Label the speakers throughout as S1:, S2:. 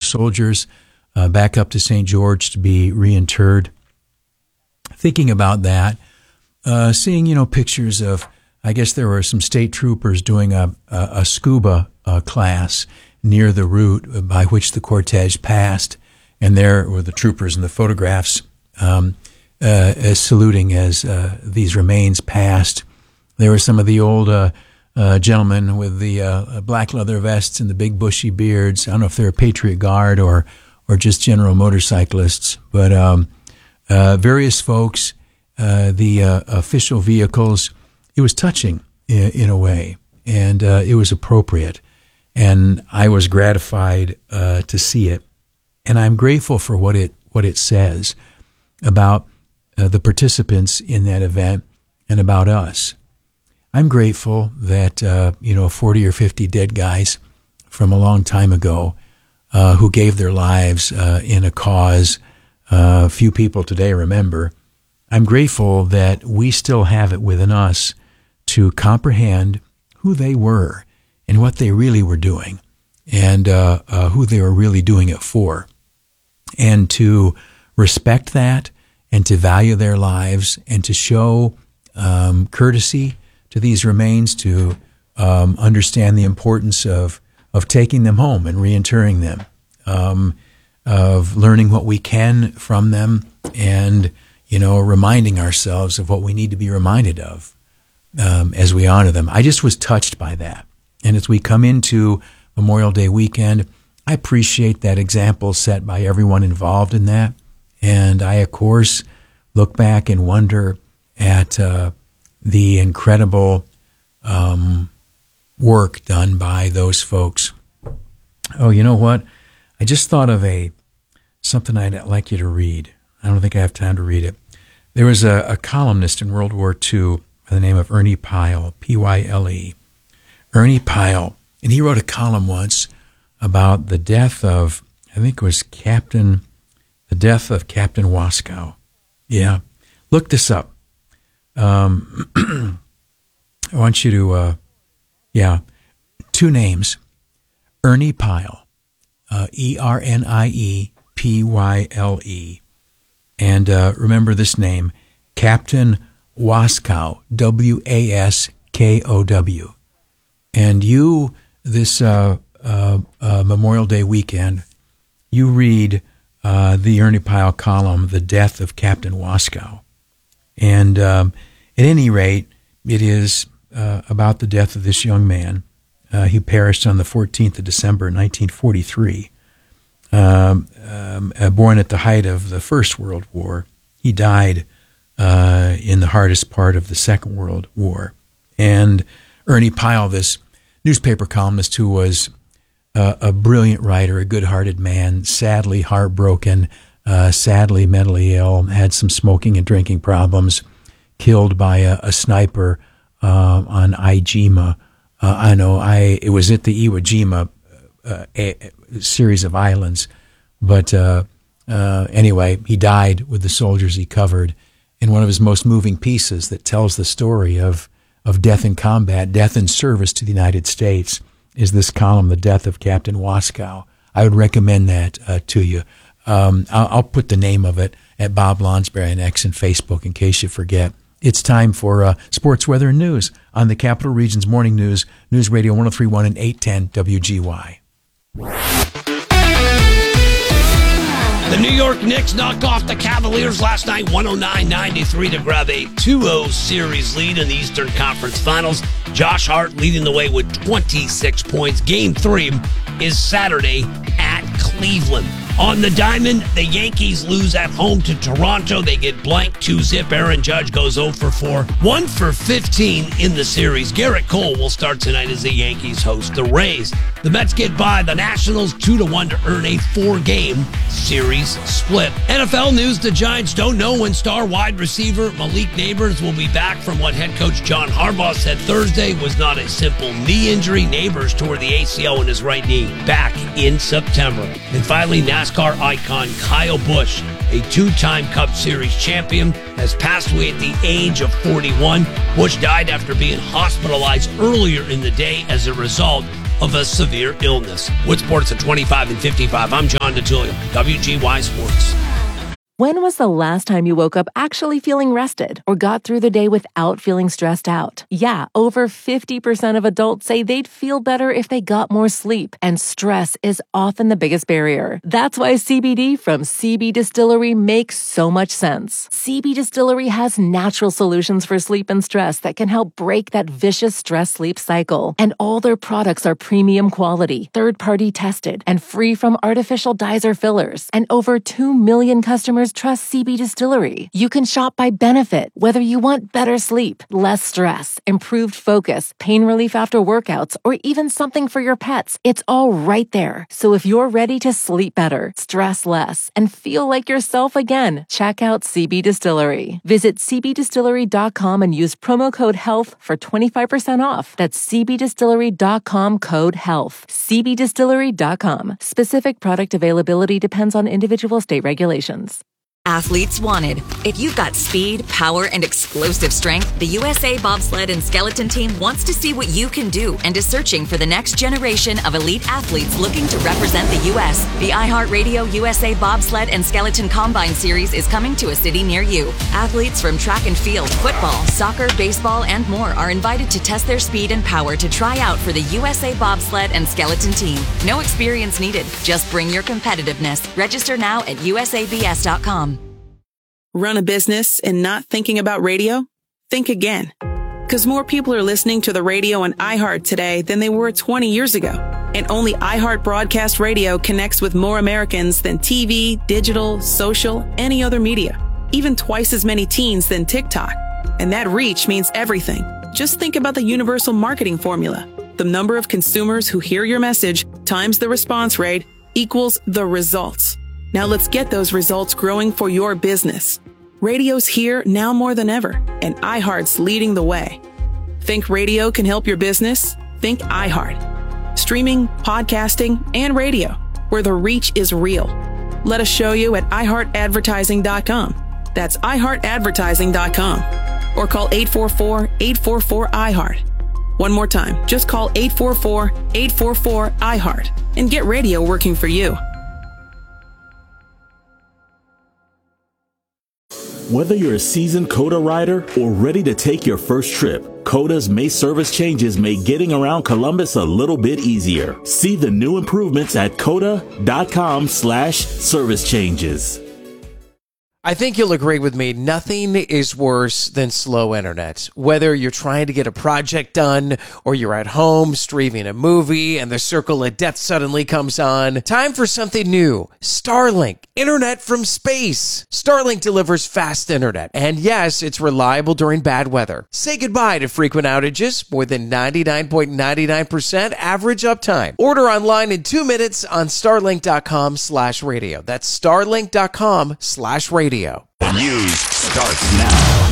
S1: soldiers back up to St. George to be reinterred. Thinking about that, seeing, pictures of, I guess there were some state troopers doing a scuba class near the route by which the cortege passed, and there were the troopers in the photographs saluting as these remains passed. There were some of the old gentlemen with the black leather vests and the big bushy beards. I don't know if they're a Patriot Guard or just general motorcyclists, but various folks, the official vehicles. It was touching in a way, and it was appropriate, and I was gratified to see it, and I'm grateful for what it says about the participants in that event and about us. I'm grateful that 40 or 50 dead guys from a long time ago who gave their lives in a cause few people today remember. I'm grateful that we still have it within us to comprehend who they were and what they really were doing, and who they were really doing it for, and to respect that, and to value their lives, and to show courtesy to these remains, to understand the importance of taking them home and reinterring them, of learning what we can from them, and reminding ourselves of what we need to be reminded of as we honor them. I just was touched by that. And as we come into Memorial Day weekend, I appreciate that example set by everyone involved in that. And I, of course, look back and wonder at the incredible work done by those folks. Oh, you know what? I just thought of something I'd like you to read. I don't think I have time to read it. There was a columnist in World War II by the name of Ernie Pyle, P-Y-L-E. Ernie Pyle, and he wrote a column once about the death of, I think it was Captain Wascow. Yeah, look this up. I want you to, two names, Ernie Pyle, E-R-N-I-E-P-Y-L-E, and remember this name, Captain Wascow, W-A-S-K-O-W. And you, this Memorial Day weekend, you read the Ernie Pyle column, The Death of Captain Wascow. And at any rate, it is about the death of this young man. He perished on the 14th of December, 1943. Born at the height of the First World War. He died in the hardest part of the Second World War. And Ernie Pyle, this newspaper columnist who was a brilliant writer, a good-hearted man, sadly heartbroken, sadly mentally ill, had some smoking and drinking problems, killed by a sniper on Iwo Jima. It was at the Iwo Jima series of islands, but anyway, he died with the soldiers he covered in one of his most moving pieces that tells the story of death in combat, death in service to the United States, is this column, The Death of Captain Wascow. I would recommend that to you. I'll put the name of it at Bob Lonsberry on X and Facebook in case you forget. It's time for sports, weather, and news on the Capital Region's Morning News, News Radio 103.1 and 810 WGY.
S2: The New York Knicks knocked off the Cavaliers last night, 109-93 to grab a 2-0 series lead in the Eastern Conference Finals. Josh Hart leading the way with 26 points. Game 3 is Saturday at Cleveland. On the diamond, the Yankees lose at home to Toronto. They get blanked 2-0. Aaron Judge goes 0 for 4. 1 for 15 in the series. Garrett Cole will start tonight as the Yankees host the Rays. The Mets get by the Nationals 2-1 to earn a 4-game series split. NFL news, the Giants don't know when star wide receiver Malik Neighbors will be back from what head coach John Harbaugh said Thursday was not a simple knee injury. Neighbors tore the ACL in his right knee back in September. And finally, NASCAR icon Kyle Busch, a two-time Cup Series champion, has passed away at the age of 41. Busch died after being hospitalized earlier in the day as a result of a severe illness. Wood Sports at 25 and 55. I'm John DeTulio, WGY Sports.
S3: When was the last time you woke up actually feeling rested or got through the day without feeling stressed out? Yeah, over 50% of adults say they'd feel better if they got more sleep, and stress is often the biggest barrier. That's why CBD from CB Distillery makes so much sense. CB Distillery has natural solutions for sleep and stress that can help break that vicious stress-sleep cycle. And all their products are premium quality, third-party tested, and free from artificial dyes or fillers. And over 2 million customers trust CB Distillery. You can shop by benefit, whether you want better sleep, less stress, improved focus, pain relief after workouts, or even something for your pets. It's all right there. So if you're ready to sleep better, stress less, and feel like yourself again, check out CB Distillery. Visit cbdistillery.com and use promo code HEALTH for 25% off. That's cbdistillery.com code HEALTH. cbdistillery.com. Specific product availability depends on individual state regulations.
S4: Athletes wanted. If you've got speed, power, and explosive strength, the USA Bobsled and Skeleton Team wants to see what you can do and is searching for the next generation of elite athletes looking to represent the U.S. The iHeartRadio USA Bobsled and Skeleton Combine Series is coming to a city near you. Athletes from track and field, football, soccer, baseball, and more are invited to test their speed and power to try out for the USA Bobsled and Skeleton Team. No experience needed. Just bring your competitiveness. Register now at usabs.com.
S5: Run a business and not thinking about radio? Think again. Because more people are listening to the radio on iHeart today than they were 20 years ago. And only iHeart Broadcast Radio connects with more Americans than TV, digital, social, any other media. Even twice as many teens than TikTok. And that reach means everything. Just think about the universal marketing formula. The number of consumers who hear your message times the response rate equals the results. Now let's get those results growing for your business. Radio's here now more than ever, and iHeart's leading the way. Think radio can help your business? Think iHeart. Streaming, podcasting, and radio, where the reach is real. Let us show you at iHeartAdvertising.com. That's iHeartAdvertising.com. Or call 844-844-iHeart. One more time, just call 844-844-iHeart and get radio working for you.
S6: Whether you're a seasoned COTA rider or ready to take your first trip, COTA's May service changes make getting around Columbus a little bit easier. See the new improvements at COTA.com/service changes.
S7: I think you'll agree with me, nothing is worse than slow internet. Whether you're trying to get a project done or you're at home streaming a movie and the circle of death suddenly comes on, time for something new. Starlink, internet from space. Starlink delivers fast internet, and yes, it's reliable during bad weather. Say goodbye to frequent outages, more than 99.99% average uptime. Order online in 2 minutes on starlink.com/radio. That's starlink.com/radio.
S8: The news starts now.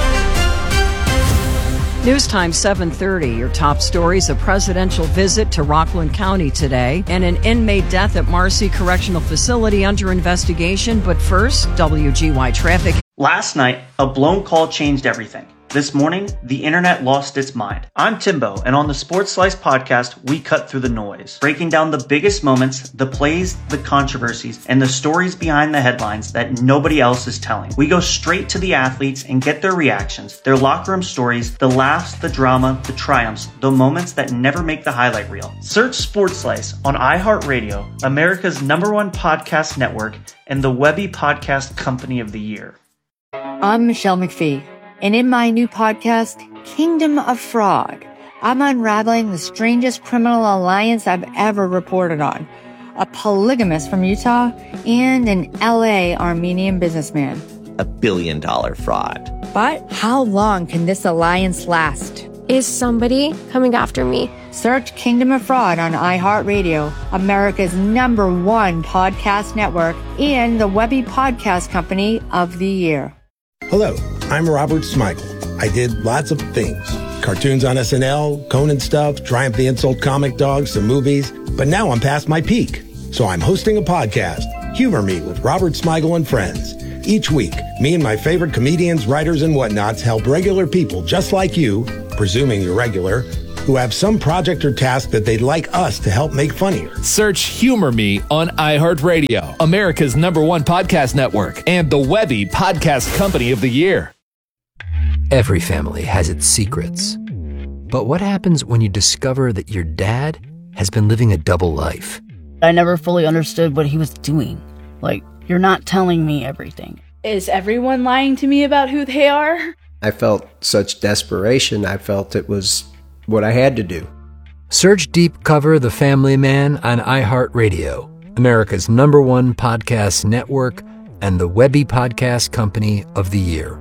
S9: News time 7:30. Your top stories: a presidential visit to Rockland County today and an inmate death at Marcy Correctional Facility under investigation. But first, WGY traffic.
S10: Last night, a blown call changed everything. This morning, the internet lost its mind. I'm Timbo, and on the Sports Slice podcast, we cut through the noise, breaking down the biggest moments, the plays, the controversies, and the stories behind the headlines that nobody else is telling. We go straight to the athletes and get their reactions, their locker room stories, the laughs, the drama, the triumphs, the moments that never make the highlight reel. Search Sports Slice on iHeartRadio, America's #1 podcast network, and the Webby Podcast Company of the Year.
S11: I'm Michelle McPhee. And in my new podcast, Kingdom of Fraud, I'm unraveling the strangest criminal alliance I've ever reported on. A polygamist from Utah and an LA Armenian businessman.
S12: $1 billion fraud.
S11: But how long can this alliance last?
S13: Is somebody coming after me?
S11: Search Kingdom of Fraud on iHeartRadio, America's #1 podcast network, and the Webby Podcast Company of the Year.
S14: Hello, I'm Robert Smigel. I did lots of things. Cartoons on SNL, Conan stuff, Triumph the Insult Comic Dogs, some movies. But now I'm past my peak. So I'm hosting a podcast, Humor Me with Robert Smigel and Friends. Each week, me and my favorite comedians, writers, and whatnots help regular people just like you, presuming you're regular, who have some project or task that they'd like us to help make funnier.
S15: Search Humor Me on iHeartRadio, America's #1 podcast network, and the Webby Podcast Company of the Year.
S16: Every family has its secrets. But what happens when you discover that your dad has been living a double life?
S17: I never fully understood what he was doing. Like, you're not telling me everything.
S18: Is everyone lying to me about who they are?
S19: I felt such desperation. I felt it was what I had to do.
S16: Search Deep Cover The Family Man on iHeartRadio, America's #1 podcast network, and the Webby Podcast Company of the Year.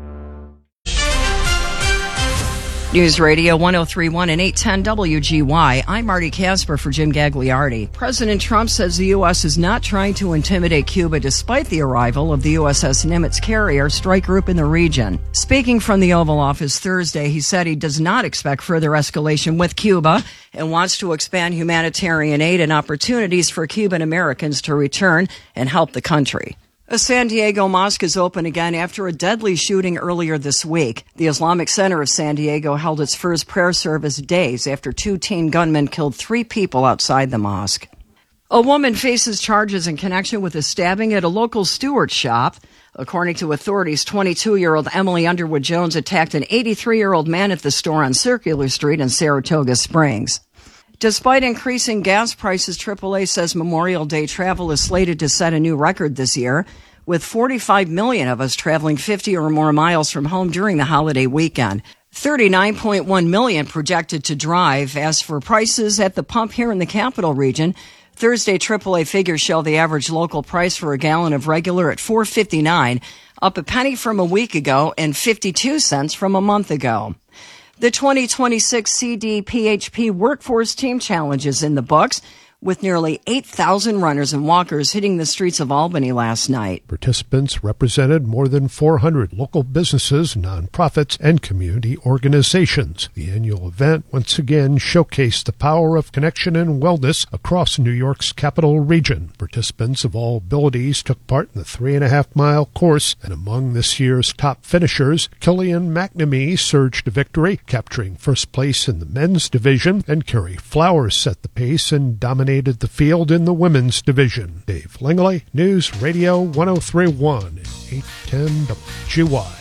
S9: News Radio 103.1 and 810 WGY. I'm Marty Casper for Jim Gagliardi. President Trump says the U.S. is not trying to intimidate Cuba despite the arrival of the USS Nimitz carrier strike group in the region. Speaking from the Oval Office Thursday, he said he does not expect further escalation with Cuba and wants to expand humanitarian aid and opportunities for Cuban Americans to return and help the country. A San Diego mosque is open again after a deadly shooting earlier this week. The Islamic Center of San Diego held its first prayer service days after 2 teen gunmen killed 3 people outside the mosque. A woman faces charges in connection with a stabbing at a local Stewart shop. According to authorities, 22-year-old Emily Underwood Jones attacked an 83-year-old man at the store on Circular Street in Saratoga Springs. Despite increasing gas prices, AAA says Memorial Day travel is slated to set a new record this year, with 45 million of us traveling 50 or more miles from home during the holiday weekend. 39.1 million projected to drive. As for prices at the pump here in the capital region, Thursday AAA figures show the average local price for a gallon of regular at $4.59, up a penny from a week ago and 52 cents from a month ago. The 2026 CDPHP Workforce Team Challenge is in the books, with nearly 8,000 runners and walkers hitting the streets of Albany last night.
S20: Participants represented more than 400 local businesses, nonprofits, and community organizations. The annual event once again showcased the power of connection and wellness across New York's capital region. Participants of all abilities took part in the 3.5-mile course, and among this year's top finishers, Killian McNamee surged to victory, capturing first place in the men's division, and Carrie Flowers set the pace and dominated the field in the women's division. Dave Langley, News Radio 103.1 and 810 WGY.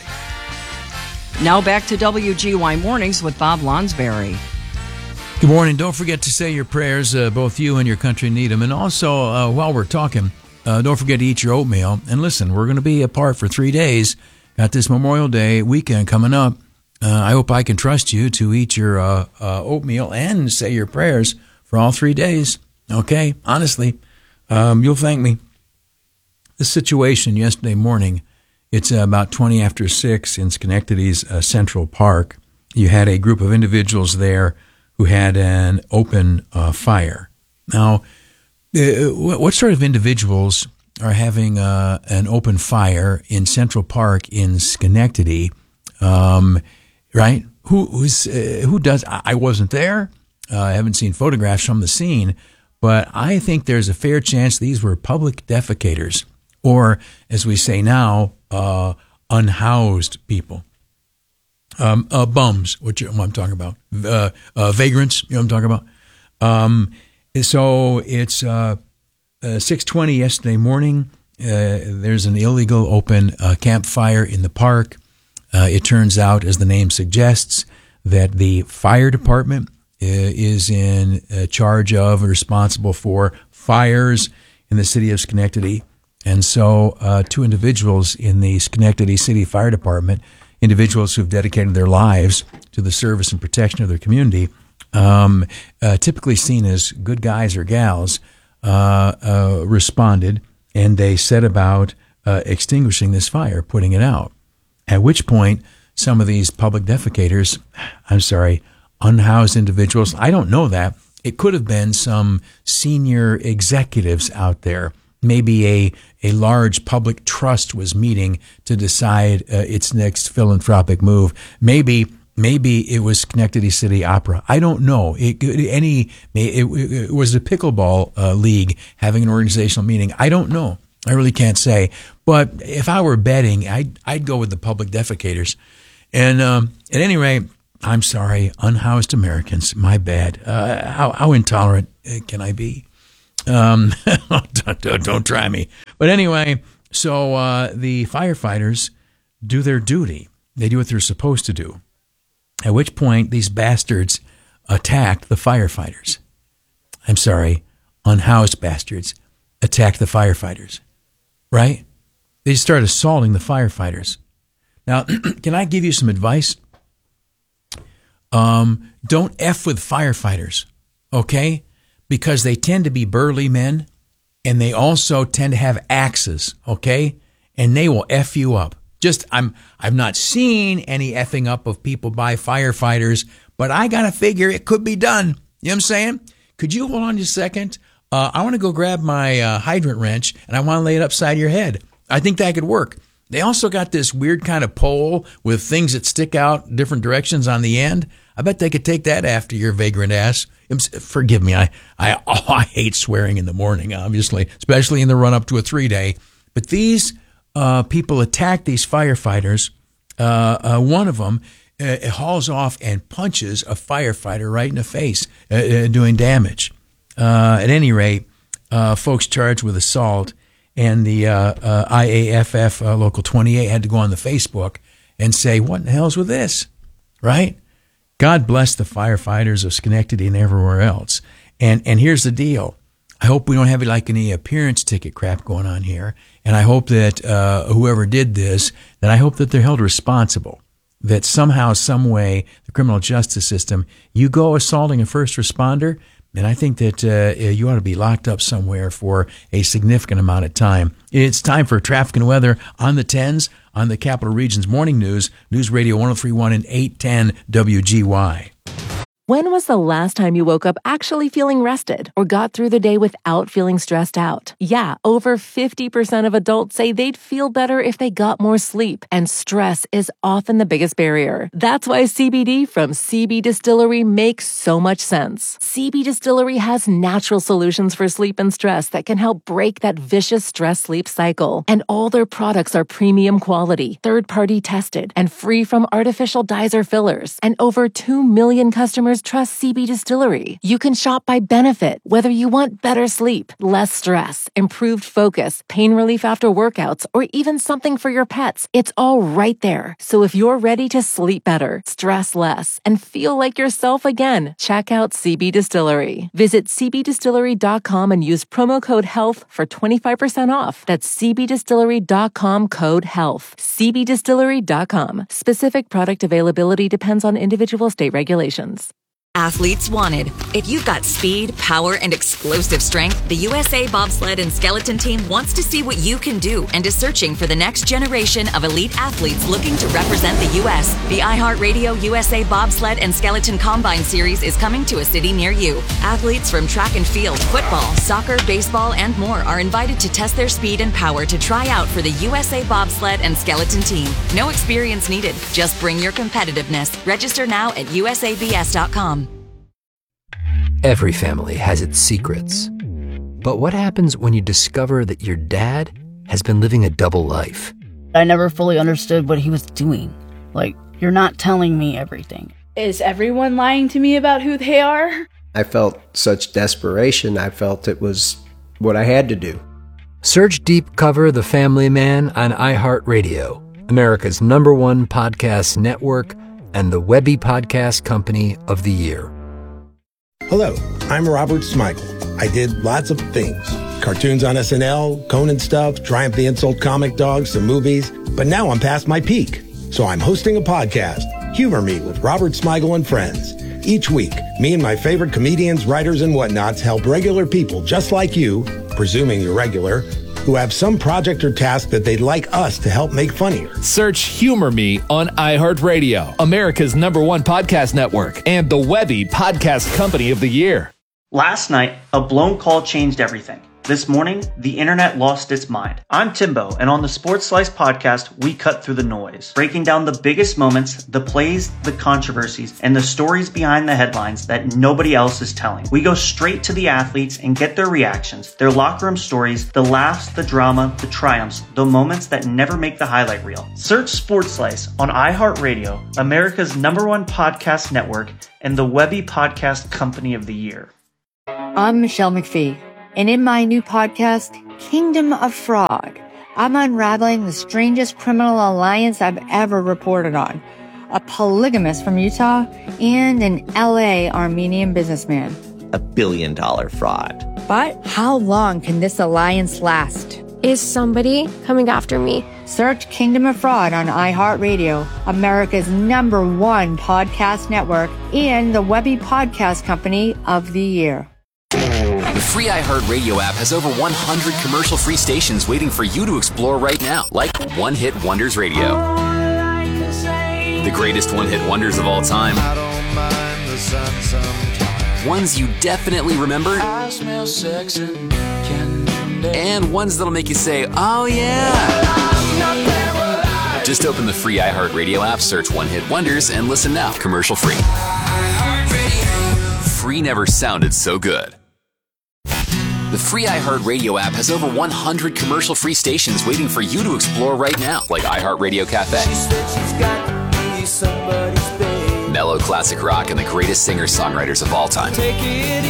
S9: Now back to WGY Mornings with Bob Lonsberry.
S1: Good morning. Don't forget to say your prayers. Both you and your country need them. And also, while we're talking, don't forget to eat your oatmeal. And listen, we're going to be apart for 3 days. Got this Memorial Day weekend coming up. I hope I can trust you to eat your oatmeal and say your prayers for all 3 days. Okay? Honestly, you'll thank me. The situation yesterday morning, it's about 20 after 6 in Schenectady's Central Park. You had a group of individuals there who had an open fire. Now, what sort of individuals are having an open fire in Central Park in Schenectady? Right? Who does? I wasn't there. I haven't seen photographs from the scene, but I think there's a fair chance these were public defecators, or as we say now, unhoused people. Bums, what I'm talking about. Vagrants, you know what I'm talking about. So it's 6:20 yesterday morning. There's an illegal open campfire in the park. It turns out, as the name suggests, that the fire department is in charge of or responsible for fires in the city of Schenectady. And so 2 individuals in the Schenectady City Fire Department, individuals who have dedicated their lives to the service and protection of their community, typically seen as good guys or gals, responded, and they set about extinguishing this fire, putting it out. At which point, some of these public defecators, unhoused individuals, I don't know that. It could have been some senior executives out there. Maybe a large public trust was meeting to decide its next philanthropic move. Maybe it was Schenectady City Opera. I don't know. It was the pickleball league having an organizational meeting. I don't know. I really can't say. But if I were betting, I'd go with the public defecators. And at any rate, I'm sorry, unhoused Americans. My bad. How intolerant can I be? Don't try me. But anyway, so the firefighters do their duty. They do what they're supposed to do. At which point, these bastards attacked the firefighters. I'm sorry, unhoused bastards attacked the firefighters. Right? They just started assaulting the firefighters. Now, can I give you some advice? Don't F with firefighters, okay? Because they tend to be burly men, and they also tend to have axes, okay? And they will F you up. I've not seen any effing up of people by firefighters, but I gotta figure it could be done. You know what I'm saying? Could you hold on just a second? I want to go grab my hydrant wrench, and I want to lay it upside your head. I think that could work. They also got this weird kind of pole with things that stick out different directions on the end. I bet they could take that after your vagrant ass. Forgive me, I hate swearing in the morning, obviously, especially in the run-up to a 3-day. But these people attack these firefighters. One of them hauls off and punches a firefighter right in the face, doing damage. At any rate, folks charged with assault, and the IAFF Local 28 had to go on the Facebook and say, what in the hell's with this, right? God bless the firefighters of Schenectady and everywhere else. And here's the deal. I hope we don't have like any appearance ticket crap going on here, and I hope that whoever did this, that I hope that they're held responsible, that somehow, some way, the criminal justice system, you go assaulting a first responder, and I think that you ought to be locked up somewhere for a significant amount of time. It's time for traffic and weather on the 10s on the Capital Region's Morning News, News Radio 103.1 and 810 WGY.
S3: When was the last time you woke up actually feeling rested or got through the day without feeling stressed out? Yeah, over 50% of adults say they'd feel better if they got more sleep, and stress is often the biggest barrier. That's why CBD from CB Distillery makes so much sense. CB Distillery has natural solutions for sleep and stress that can help break that vicious stress-sleep cycle. And all their products are premium quality, third-party tested, and free from artificial dyes or fillers. And over 2 million customers trust CB Distillery. You can shop by benefit, whether you want better sleep, less stress, improved focus, pain relief after workouts, or even something for your pets. It's all right there. So if you're ready to sleep better, stress less, and feel like yourself again, check out CB Distillery. Visit cbdistillery.com and use promo code HEALTH for 25% off. That's cbdistillery.com, code HEALTH. cbdistillery.com. Specific product availability depends on individual state regulations.
S4: Athletes wanted. If you've got speed, power, and explosive strength, the USA Bobsled and Skeleton Team wants to see what you can do and is searching for the next generation of elite athletes looking to represent the U.S. The iHeartRadio USA Bobsled and Skeleton Combine Series is coming to a city near you. Athletes from track and field, football, soccer, baseball, and more are invited to test their speed and power to try out for the USA Bobsled and Skeleton Team. No experience needed. Just bring your competitiveness. Register now at usabs.com.
S16: Every family has its secrets. But what happens when you discover that your dad has been living a double life?
S17: I never fully understood what he was doing. Like, you're not telling me everything.
S18: Is everyone lying to me about who they are?
S19: I felt such desperation. I felt it was what I had to do.
S16: Search Deep Cover The Family Man on iHeartRadio, America's #1 podcast network and the Webby Podcast Company of the Year.
S14: Hello, I'm Robert Smigel. I did lots of things. Cartoons on SNL, Conan stuff, Triumph the Insult Comic Dogs, some movies. But now I'm past my peak. So I'm hosting a podcast, Humor Me with Robert Smigel and Friends. Each week, me and my favorite comedians, writers, and whatnots help regular people just like you, presuming you're regular, who have some project or task that they'd like us to help make funnier.
S15: Search Humor Me on iHeartRadio, America's #1 podcast network, and the Webby Podcast Company of the Year.
S10: Last night, a blown call changed everything. This morning, the internet lost its mind. I'm Timbo, and on the Sports Slice podcast, we cut through the noise, breaking down the biggest moments, the plays, the controversies, and the stories behind the headlines that nobody else is telling. We go straight to the athletes and get their reactions, their locker room stories, the laughs, the drama, the triumphs, the moments that never make the highlight reel. Search Sports Slice on iHeartRadio, America's #1 podcast network, and the Webby Podcast Company of the Year.
S11: I'm Michelle McPhee, and in my new podcast, Kingdom of Frog, I'm unraveling the strangest criminal alliance I've ever reported on. A polygamist from Utah and an LA Armenian businessman.
S12: $1 billion fraud.
S11: But how long can this alliance last?
S13: Is somebody coming after me?
S11: Search Kingdom of Fraud on iHeartRadio, America's #1 podcast network, and the Webby Podcast Company of the Year.
S21: The free iHeartRadio app has over 100 commercial-free stations waiting for you to explore right now, like One Hit Wonders Radio. The greatest one-hit wonders of all time. I don't mind the sun sometimes. Ones you definitely remember. I smell sex and candy. And ones that'll make you say, oh yeah. Just open the free iHeartRadio app, search One Hit Wonders, and listen now, commercial-free. Free never sounded so good. The free iHeartRadio app has over 100 commercial-free stations waiting for you to explore right now, like iHeartRadio Cafe, mellow classic rock, and the greatest singer-songwriters of all time. Take it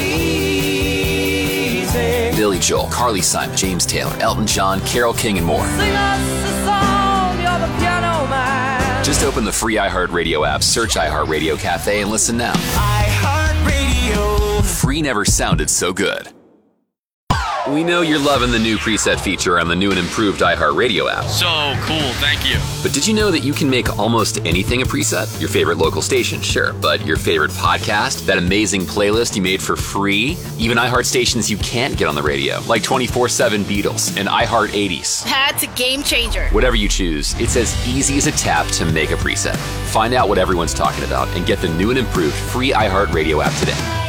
S21: easy. Billy Joel, Carly Simon, James Taylor, Elton John, Carole King, and more. Sing us a song, you're the piano man. Just open the free iHeartRadio app, search iHeartRadio Cafe, and listen now. iHeartRadio. Free never sounded so good. We know you're loving the new preset feature on the new and improved iHeartRadio app.
S22: So cool, thank you.
S21: But did you know that you can make almost anything a preset? Your favorite local station, sure, but your favorite podcast, that amazing playlist you made for free, even iHeart stations you can't get on the radio, like 24/7 Beatles and iHeart 80s.
S23: That's a game changer.
S21: Whatever you choose, it's as easy as a tap to make a preset. Find out what everyone's talking about and get the new and improved free iHeartRadio app today.